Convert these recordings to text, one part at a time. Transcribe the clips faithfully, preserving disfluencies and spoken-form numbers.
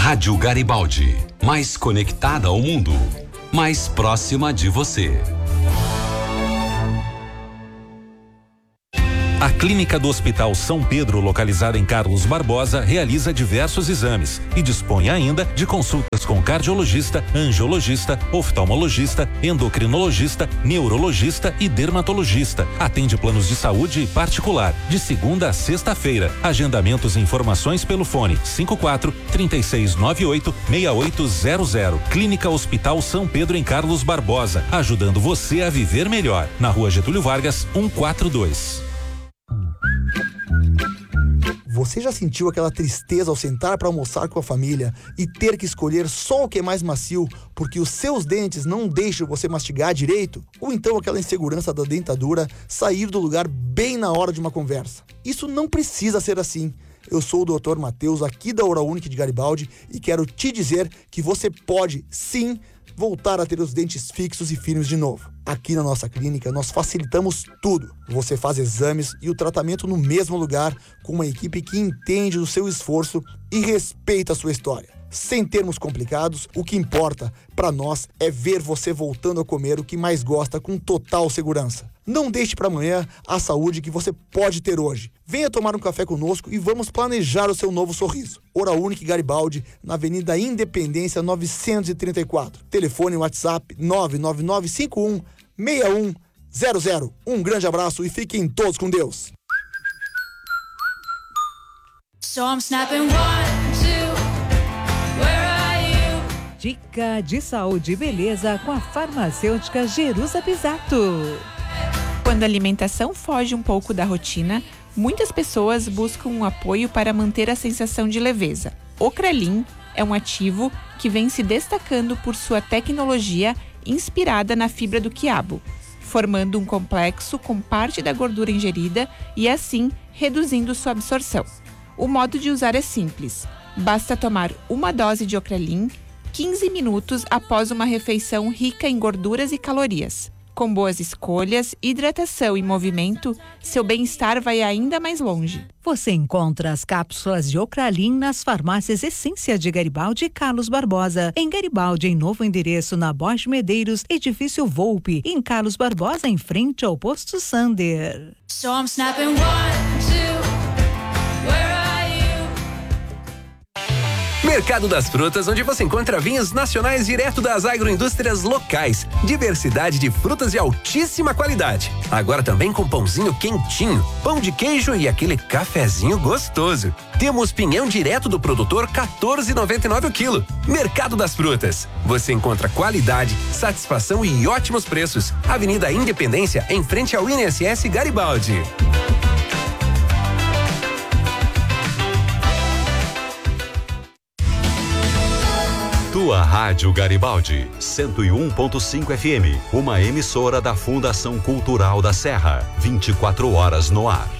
Rádio Garibaldi, mais conectada ao mundo, mais próxima de você. A Clínica do Hospital São Pedro, localizada em Carlos Barbosa, realiza diversos exames e dispõe ainda de consultas com cardiologista, angiologista, oftalmologista, endocrinologista, neurologista e dermatologista. Atende planos de saúde particular, de segunda a sexta-feira. Agendamentos e informações pelo fone cinco quatro, três seis nove oito, seis oito zero zero. Clínica Hospital São Pedro em Carlos Barbosa, ajudando você a viver melhor. Na Rua Getúlio Vargas, cento e quarenta e dois. Você já sentiu aquela tristeza ao sentar para almoçar com a família e ter que escolher só o que é mais macio porque os seus dentes não deixam você mastigar direito? Ou então aquela insegurança da dentadura sair do lugar bem na hora de uma conversa? Isso não precisa ser assim. Eu sou o doutor Matheus, aqui da Oral Unique de Garibaldi, e quero te dizer que você pode, sim, voltar a ter os dentes fixos e firmes de novo. Aqui na nossa clínica, nós facilitamos tudo. Você faz exames e o tratamento no mesmo lugar, com uma equipe que entende do seu esforço e respeita a sua história. Sem termos complicados, o que importa para nós é ver você voltando a comer o que mais gosta com total segurança. Não deixe para amanhã a saúde que você pode ter hoje. Venha tomar um café conosco e vamos planejar o seu novo sorriso. Oral Unique Garibaldi, na Avenida Independência novecentos e trinta e quatro. Telefone e WhatsApp nove nove nove cinco um seis um zero zero. Um grande abraço e fiquem todos com Deus. So I'm snapping one, two, where are you? Dica de saúde e beleza com a farmacêutica Jerusa Pisato. Quando a alimentação foge um pouco da rotina, muitas pessoas buscam um apoio para manter a sensação de leveza. O Krelin é um ativo que vem se destacando por sua tecnologia inspirada na fibra do quiabo, formando um complexo com parte da gordura ingerida e assim reduzindo sua absorção. O modo de usar é simples. Basta tomar uma dose de Ocrelin quinze minutos após uma refeição rica em gorduras e calorias. Com boas escolhas, hidratação e movimento, seu bem-estar vai ainda mais longe. Você encontra as cápsulas de Ocralin nas farmácias Essência de Garibaldi e Carlos Barbosa. Em Garibaldi, em novo endereço na Borges Medeiros, edifício Volpe. Em Carlos Barbosa, em frente ao posto Sander. So I'm snapping one, two, where are you? Mercado das Frutas, onde você encontra vinhos nacionais direto das agroindústrias locais. Diversidade de frutas de altíssima qualidade. Agora também com pãozinho quentinho, pão de queijo e aquele cafezinho gostoso. Temos pinhão direto do produtor, quatorze reais e noventa e nove centavos o quilo. Mercado das Frutas. Você encontra qualidade, satisfação e ótimos preços. Avenida Independência, em frente ao I N S S Garibaldi. Tua Rádio Garibaldi, cento e um ponto cinco F M, uma emissora da Fundação Cultural da Serra, vinte e quatro horas no ar.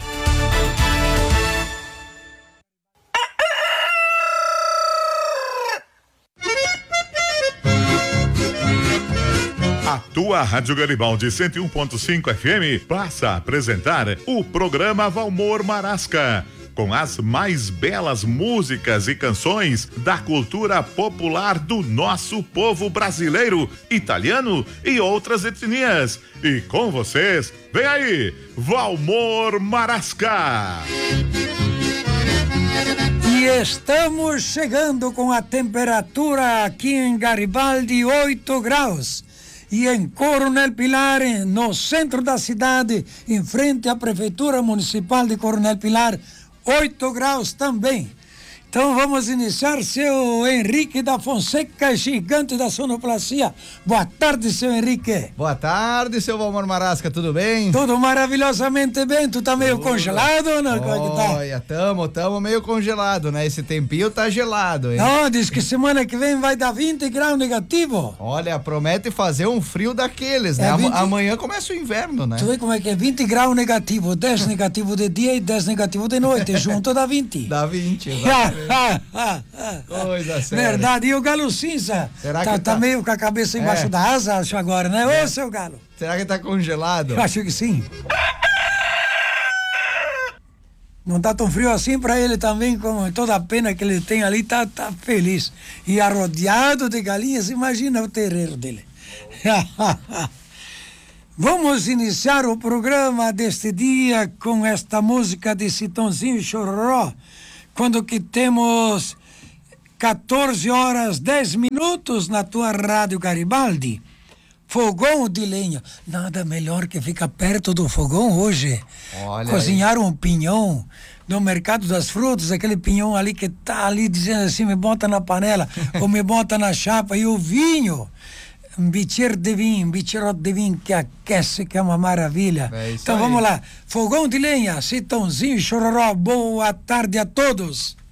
A tua Rádio Garibaldi cento e um ponto cinco F M passa a apresentar o programa Valmor Marasca, com as mais belas músicas e canções da cultura popular do nosso povo brasileiro, italiano e outras etnias. E com vocês, vem aí, Valmor Marasca. E estamos chegando com a temperatura aqui em Garibaldi, oito graus. E em Coronel Pilar, no centro da cidade, em frente à Prefeitura Municipal de Coronel Pilar, oito graus também. Então vamos iniciar, seu Henrique da Fonseca, gigante da sonoplastia. Boa tarde, seu Henrique. Boa tarde, seu Valmor Marasca, tudo bem? Tudo maravilhosamente bem. Tu tá meio Tudo. congelado ou não? Como é que tá? Olha, tamo, tamo meio congelado, né? Esse tempinho tá gelado, hein? Não, diz que semana que vem vai dar vinte graus negativo. Olha, promete fazer um frio daqueles, né? É vinte... Amanhã começa o inverno, né? Tu vê como é que é? vinte graus negativo, dez negativo de dia e dez negativo de noite. Junto dá vinte. Dá vinte, exatamente. Coisa séria. Verdade. E o Galo Cinza? Será tá, que tá... tá meio com a cabeça embaixo é. da asa, acho agora, né? É. Ô, seu Galo. Será que tá congelado? Eu acho que sim. Não tá tão frio assim para ele também, com toda a pena que ele tem ali, tá, tá feliz. E arrodeado de galinhas, imagina o terreiro dele. Vamos iniciar o programa deste dia com esta música de Chitãozinho e Chororó, quando que temos quatorze horas dez minutos na tua Rádio Garibaldi. Fogão de lenha. Nada melhor que ficar perto do fogão hoje. Olha Cozinhar aí. um pinhão no Mercado das Frutas, aquele pinhão ali que tá ali dizendo assim, me bota na panela ou me bota na chapa. E o vinho, um bicheiro de vinho, um bicheirote de vinho que aquece, que é uma maravilha. É isso Então aí. vamos lá. Fogão de lenha, Chitãozinho e Chororó. Boa tarde a todos.